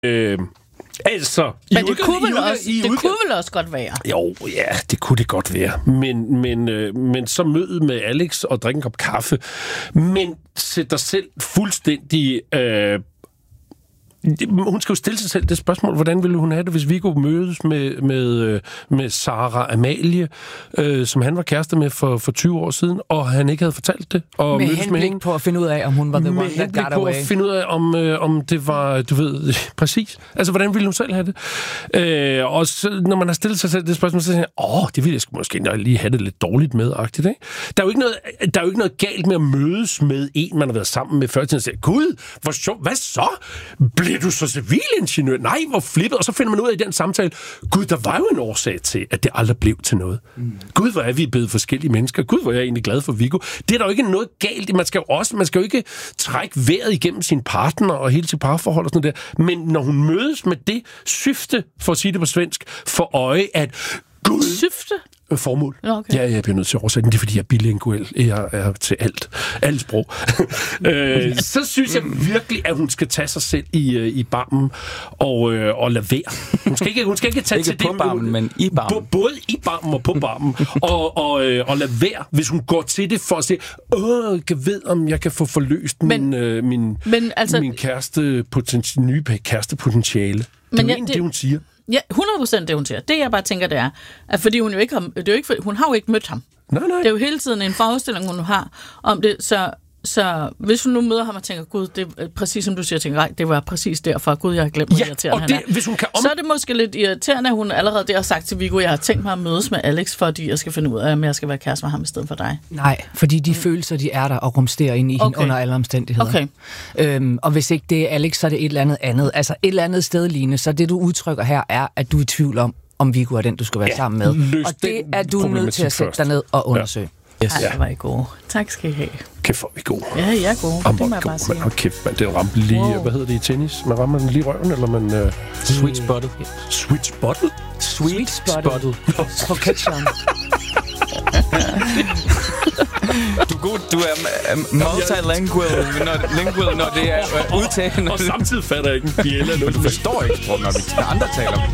Altså... Men det kunne vel også godt være. Jo, ja, det kunne det godt være. Men så mødet med Alex og drikke en kop kaffe. Men sæt dig selv fuldstændig... Hun skal jo stille sig selv det spørgsmål, hvordan ville hun have det, hvis Viggo mødes med Sara Amalie, som han var kæreste med for 20 år siden, og han ikke havde fortalt det. Og med henblik på at finde ud af, om hun var the one that got away. Med at finde ud af, om det var, du ved, præcis. Altså, hvordan ville hun selv have det? Og så, når man har stillet sig selv det spørgsmål, så siger jeg, det ville jeg måske lige have det lidt dårligt med-agtigt, ikke? Der er jo ikke noget galt med at mødes med en, man har været sammen med før, til at sige, gud, hvor sjovt, hvad så? Bliver du så civilingeniør? Nej, hvor flippet. Og så finder man ud af i den samtale, gud, der var jo en årsag til, at det aldrig blev til noget. Gud, hvor er vi blevet forskellige mennesker. Gud, hvor er jeg egentlig glad for Viggo. Det er der jo ikke noget galt i. Man skal jo ikke trække vejret igennem sin partner og hele sit parforhold og sådan noget der. Men når hun mødes med det syfte, for at sige det på svensk, for øje, at gud... Syfte? Formål. Okay. Ja, jeg bliver nødt til at oversætte den. Det er, fordi jeg er bilinguel. Jeg er til alt sprog. Så synes jeg virkelig, at hun skal tage sig selv i barmen og lade være. Hun skal ikke tage ikke til på det. Barmen, men i barmen. Både i barmen og på barmen. og lade være, hvis hun går til det for at sige, jeg ved, om jeg kan få forløst min nye kærestepotentiale. Det hun siger. Ja, 100% det, hun siger. Det, jeg bare tænker, det er, at fordi hun jo ikke har, hun har jo ikke mødt ham. Nej. Det er jo hele tiden en forestilling, hun har om det, så hvis hun nu møder ham og tænker, gud, det er præcis som du siger, tænker, det var præcis derfor, gud, jeg har glemt, hvor irriterende han er. Hvis hun kan så er det måske lidt irriterende, at hun allerede der har sagt til Viggo, jeg har tænkt mig at mødes med Alex, fordi jeg skal finde ud af, om jeg skal være kæreste med ham i stedet for dig. Nej, fordi de følelser, de er der og rumsterer ind i hende under alle omstændigheder. Okay. Og hvis ikke det er Alex, så er det et eller andet. Altså et eller andet sted, Line, så det du udtrykker her er, at du er i tvivl om Viggo er den, du skal være sammen med. Og det er du nødt til at sætte dig ned og undersøge. Yes. Ej, var I gode. Tak skal I have. Kæft, hvor er vi gode. Ja, jeg er gode. Det må jeg bare sige. Kæft, man, den ramte lige, hvad hedder det i tennis? Man rammer den lige røven, eller man... Sweet spotted. Sweet spotted? Sweet spotted. På catcheren. Du er multilingual, når det er udtagende. Og samtidig fatter jeg ikke en bjælle. Men du forstår ikke, når vi andre taler om